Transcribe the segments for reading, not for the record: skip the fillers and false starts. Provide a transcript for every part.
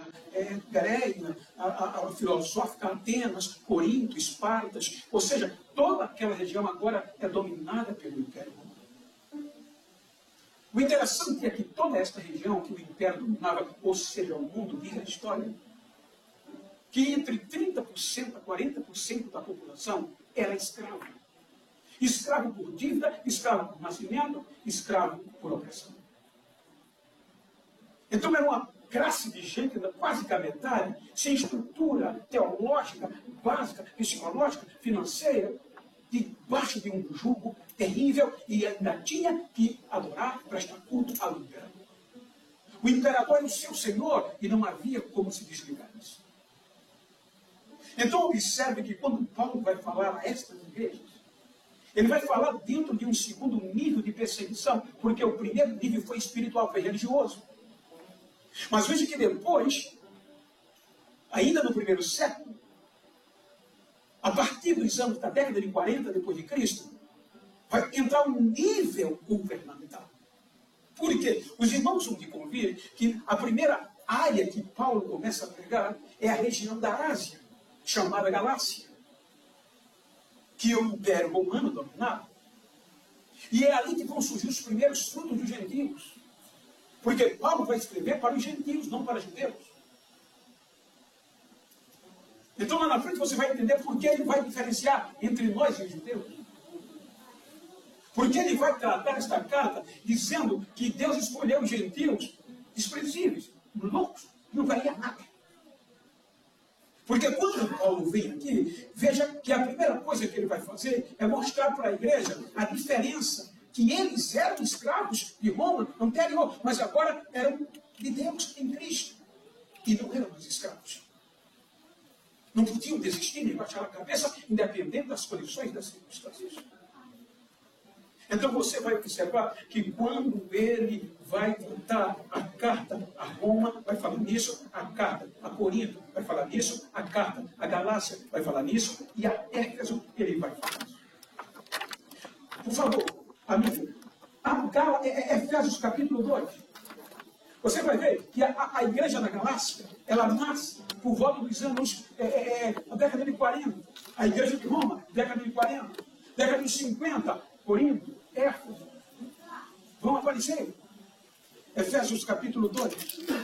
Grécia, a filosófica Atenas, Corinto, Espartas, ou seja, toda aquela região agora é dominada pelo Império Romano. O interessante é que toda esta região que o Império dominava, ou seja, o mundo, diz a história, que entre 30% a 40% da população era escravo. Escravo por dívida, escravo por nascimento, escravo por opressão. Então era uma classe de gente, quase que a metade, sem estrutura teológica, básica, psicológica, financeira, debaixo de um jugo terrível, e ainda tinha que adorar, prestar culto ao imperador. O imperador era o seu senhor e não havia como se desligar disso. Então observe que quando Paulo vai falar a estas igrejas, ele vai falar dentro de um segundo nível de perseguição, porque o primeiro nível foi espiritual, foi religioso. Mas veja que depois, ainda no primeiro século, a partir dos anos da década de 40 depois de Cristo, vai entrar um nível governamental. Por quê? Os irmãos vão de convir que a primeira área que Paulo começa a pregar é a região da Ásia, chamada Galácia, que o Império Romano dominava. E é ali que vão surgir os primeiros frutos dos gentios. Porque Paulo vai escrever para os gentios, não para os judeus. Então lá na frente você vai entender por que ele vai diferenciar entre nós e os judeus. Porque ele vai tratar esta carta dizendo que Deus escolheu os gentios desprezíveis, loucos, não valia nada. Porque quando Paulo vem aqui, veja que a primeira coisa que ele vai fazer é mostrar para a igreja a diferença, que eles eram escravos de Roma anterior, mas agora eram de Deus em Cristo. E não eram mais escravos. Não podiam desistir nem baixar a cabeça, independente das condições, das circunstâncias. Então você vai observar que quando ele vai tratar a carta a Roma, vai falar nisso, a carta a Corinto vai falar nisso, a carta a Galácia vai falar nisso, e a Éfeso ele vai falar nisso. Por favor, amigo, Efésios capítulo 2. Você vai ver que a igreja da Galácia, ela nasce por volta dos anos, a década de 40. A igreja de Roma, década de 40. Década de 50, Corinto, Éfeso, vão aparecer. Efésios capítulo 2,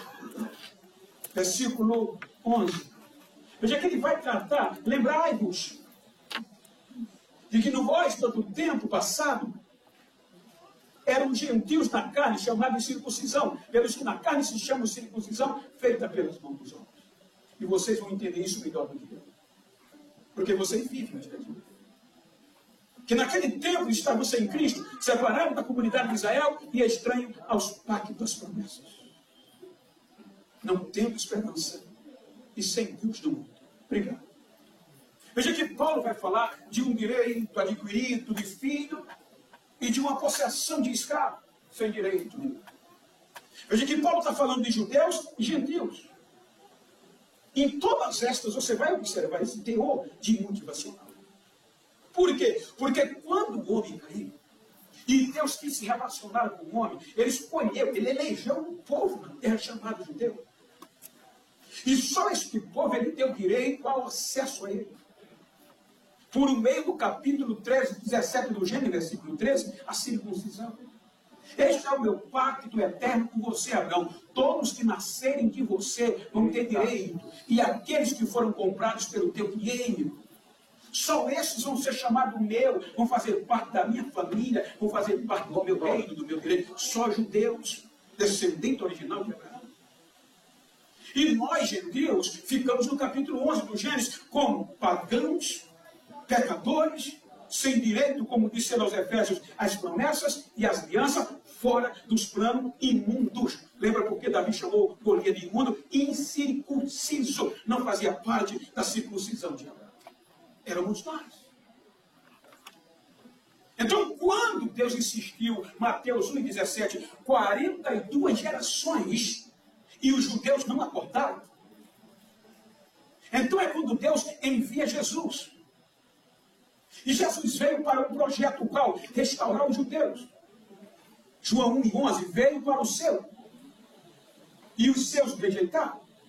versículo 11. Veja que ele vai tratar, lembrai-vos, de que no vós, todo o tempo passado, eram gentios na carne, chamados de circuncisão, pelos que na carne se chamam circuncisão, feita pelas mãos dos homens. E vocês vão entender isso melhor do que eu. Porque vocês vivem nas igrejas. Que naquele tempo estavam sem Cristo, separados da comunidade de Israel e estranhos aos pactos das promessas. Não tendo esperança e sem Deus do mundo. Obrigado. Veja que Paulo vai falar de um direito adquirido de filho e de uma possessão de escravo sem direito nenhum. Veja que Paulo está falando de judeus e gentios. Em todas estas você vai observar esse teor de motivacional. Por quê? Porque quando o homem caiu, e Deus quis se relacionar com o homem, ele escolheu, ele elegeu um povo na terra chamado judeu. E só este povo ele deu direito ao acesso a ele. Por meio do capítulo 13, 17 do Gênesis, versículo 13, a circuncisão. Este é o meu pacto eterno com você, Abraão. Todos que nascerem de você vão ter direito. E aqueles que foram comprados pelo teu dinheiro, só esses vão ser chamados meu, vão fazer parte da minha família, vão fazer parte do meu reino, do meu direito. Só judeus, descendente original de Abraão. E nós, gentios, ficamos no capítulo 11 do Gênesis como pagãos, pecadores, sem direito, como disse aos Efésios, as promessas e as alianças, fora dos planos imundos. Lembra porque Davi chamou Golias de imundo? Incircunciso. Não fazia parte da circuncisão de Abraão. Éramos nós. Então, quando Deus insistiu, Mateus 1,17, 42 gerações, e os judeus não acordaram, então é quando Deus envia Jesus. E Jesus veio para um projeto qual? Restaurar os judeus. João 1,11 veio para o seu. E os seus rejeitaram.